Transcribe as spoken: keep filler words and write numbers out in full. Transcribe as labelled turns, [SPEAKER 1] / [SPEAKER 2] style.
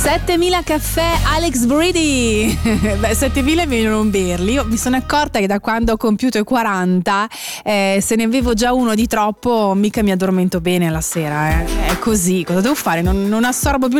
[SPEAKER 1] settemila caffè Alex Britti. Beh, settemila è meglio non berli. Io mi sono accorta che da quando ho compiuto i quaranta, eh, se ne bevo già uno di troppo, mica mi addormento bene la sera. Eh. È così, cosa devo fare? Non, non assorbo più